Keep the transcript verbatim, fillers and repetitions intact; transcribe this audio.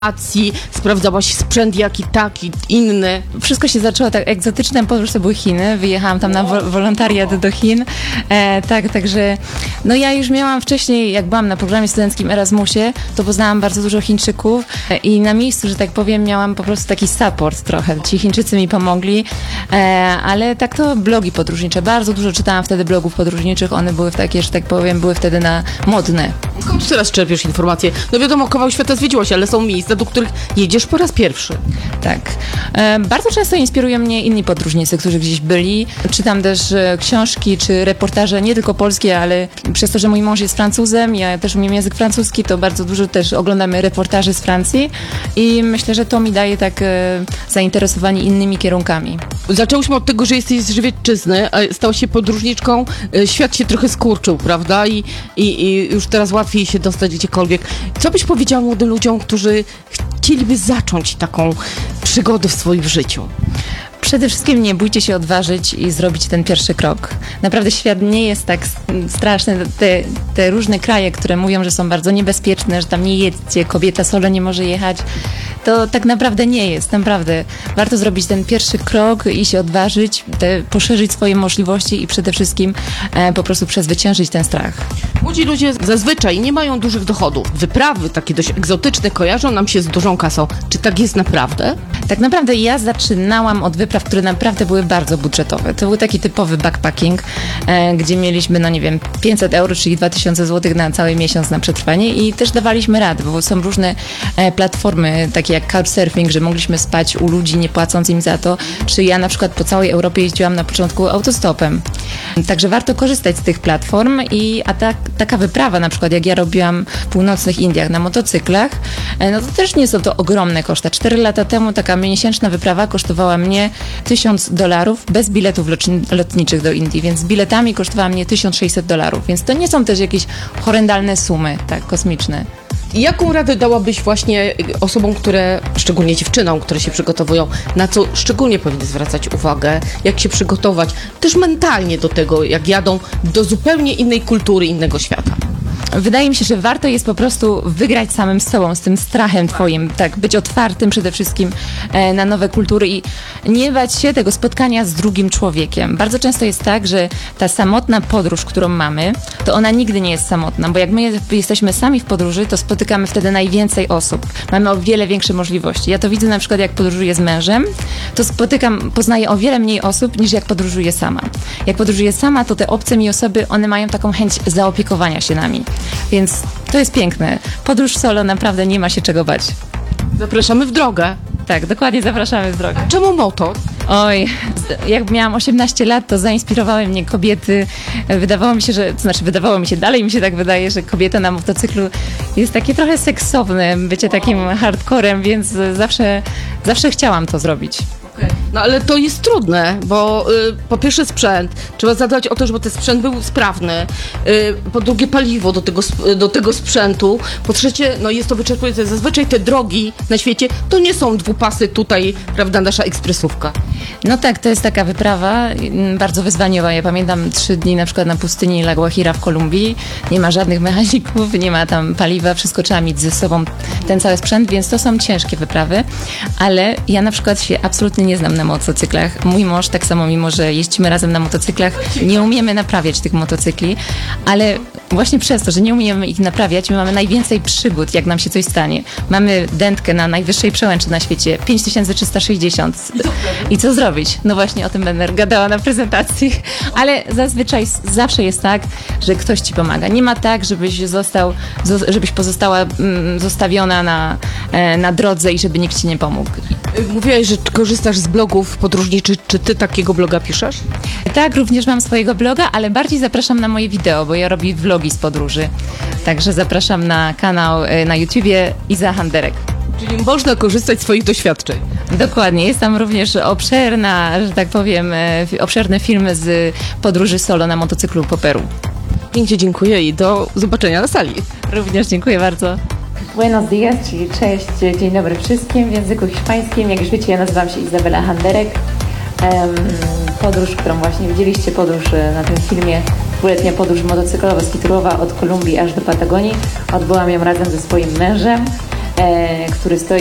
sprawdzałaś sprzęt jaki taki, inny. Wszystko się zaczęło tak, egzotyczna podróż to były Chiny. Wyjechałam tam na wo- wolontariat do Chin. E, tak, także no ja już miałam wcześniej, jak byłam na programie studenckim Erasmusie, to poznałam bardzo dużo Chińczyków e, i na miejscu, że tak powiem, miałam po prostu taki support trochę. Ci Chińczycy mi pomogli, e, ale tak to blogi podróżnicze. Bardzo dużo czytałam wtedy blogów podróżniczych. One były takie, że tak powiem, były wtedy na modne. Skąd teraz czerpiesz informacje? No wiadomo, kawał świata zwiedziłaś, ale są miejsca, do których jedziesz po raz pierwszy. Tak. E, bardzo często inspirują mnie inni podróżnicy, którzy gdzieś byli. Czytam też e, książki czy reportaże, nie tylko polskie, ale przez to, że mój mąż jest Francuzem, ja też umiem język francuski, to bardzo dużo też oglądamy reportaży z Francji i myślę, że to mi daje tak e, zainteresowanie innymi kierunkami. Zaczęłyśmy od tego, że jesteś z Żywiecczyzny, a stałaś się podróżniczką. Świat się trochę skurczył, prawda? I, i, i już teraz łatwiej się dostać gdziekolwiek. Co byś powiedziała młodym ludziom, którzy chcieliby zacząć taką przygodę w swoim życiu? Przede wszystkim nie bójcie się odważyć i zrobić ten pierwszy krok. Naprawdę świat nie jest tak straszny. Te, te różne kraje, które mówią, że są bardzo niebezpieczne, że tam nie jedźcie, kobieta solo nie może jechać, to tak naprawdę nie jest. Naprawdę warto zrobić ten pierwszy krok i się odważyć, te, poszerzyć swoje możliwości i przede wszystkim e, po prostu przezwyciężyć ten strach. Młodzi ludzie zazwyczaj nie mają dużych dochodów. Wyprawy takie dość egzotyczne kojarzą nam się z dużą kasą. Czy tak jest naprawdę? Tak naprawdę ja zaczynałam od wypraw, które naprawdę były bardzo budżetowe. To był taki typowy backpacking, e, gdzie mieliśmy, no nie wiem, pięćset euro, czyli dwa tysiące złotych na cały miesiąc na przetrwanie i też dawaliśmy radę, bo są różne e, platformy, takie jak Couchsurfing, że mogliśmy spać u ludzi, nie płacąc im za to, czy ja na przykład po całej Europie jeździłam na początku autostopem. Także warto korzystać z tych platform i a ta, taka wyprawa, na przykład jak ja robiłam w północnych Indiach na motocyklach, e, no to też nie są to ogromne koszta. Cztery lata temu taka miesięczna wyprawa kosztowała mnie tysiąc dolarów bez biletów lotniczych do Indii, więc z biletami kosztowała mnie tysiąc sześćset dolarów, więc to nie są też jakieś horrendalne sumy, tak, kosmiczne. Jaką radę dałabyś właśnie osobom, które, szczególnie dziewczynom, które się przygotowują, na co szczególnie powinny zwracać uwagę, jak się przygotować, też mentalnie do tego, jak jadą do zupełnie innej kultury, innego świata? Wydaje mi się, że warto jest po prostu wygrać samym sobą, z tym strachem twoim, tak, być otwartym przede wszystkim e, na nowe kultury i nie bać się tego spotkania z drugim człowiekiem. Bardzo często jest tak, że ta samotna podróż, którą mamy, to ona nigdy nie jest samotna, bo jak my jesteśmy sami w podróży, to spotykamy wtedy najwięcej osób. Mamy o wiele większe możliwości. Ja to widzę na przykład, jak podróżuję z mężem, to spotykam, poznaję o wiele mniej osób, niż jak podróżuję sama. Jak podróżuję sama, to te obce mi osoby, one mają taką chęć zaopiekowania się nami. Więc to jest piękne. Podróż solo naprawdę nie ma się czego bać. Zapraszamy w drogę. Tak, dokładnie zapraszamy w drogę. Czemu moto? Oj, jak miałam osiemnaście lat, to zainspirowały mnie kobiety. Wydawało mi się, że, to znaczy wydawało mi się, dalej mi się tak wydaje, że kobieta na motocyklu jest takie trochę seksowne, bycie takim hardcorem, więc zawsze, zawsze chciałam to zrobić. No ale to jest trudne, bo y, po pierwsze sprzęt, trzeba zadbać o to, żeby ten sprzęt był sprawny, y, po drugie paliwo do tego, do tego sprzętu, po trzecie, no jest to wyczerpujące. Zazwyczaj te drogi na świecie to nie są dwupasy tutaj, prawda, nasza ekspresówka. No tak, to jest taka wyprawa bardzo wyzwaniowa. Ja pamiętam trzy dni na przykład na pustyni La Guajira w Kolumbii. Nie ma żadnych mechaników, nie ma tam paliwa, wszystko trzeba mieć ze sobą, ten cały sprzęt, więc to są ciężkie wyprawy, ale ja na przykład się absolutnie nie znam na motocyklach. Mój mąż tak samo, mimo że jeździmy razem na motocyklach, nie umiemy naprawiać tych motocykli, ale właśnie przez to, że nie umiemy ich naprawiać, my mamy najwięcej przygód, jak nam się coś stanie. Mamy dętkę na najwyższej przełęczy na świecie, pięć tysięcy trzysta sześćdziesiąt. I co zrobić? No właśnie o tym będę gadała na prezentacji, ale zazwyczaj zawsze jest tak, że ktoś ci pomaga. Nie ma tak, żebyś został, żebyś pozostała mm, zostawiona na, na drodze i żeby nikt ci nie pomógł. Mówiłaś, że korzystasz z blogów podróżniczych. Czy ty takiego bloga piszesz? Tak, również mam swojego bloga, ale bardziej zapraszam na moje wideo, bo ja robię vlogi z podróży. Także zapraszam na kanał na YouTubie Iza Handerek. Czyli można korzystać z swoich doświadczeń. Dokładnie. Jest tam również obszerna, że tak powiem, obszerne filmy z podróży solo na motocyklu po Peru. Pięknie dziękuję i do zobaczenia na sali. Również dziękuję bardzo. Buenos dias, czyli cześć, dzień dobry wszystkim w języku hiszpańskim. Jak już wiecie, ja nazywam się Izabela Handerek. Podróż, którą właśnie widzieliście, podróż na tym filmie, dwuletnia podróż motocyklowa z Kitulowa od Kolumbii aż do Patagonii. Odbyłam ją razem ze swoim mężem. e, który stoi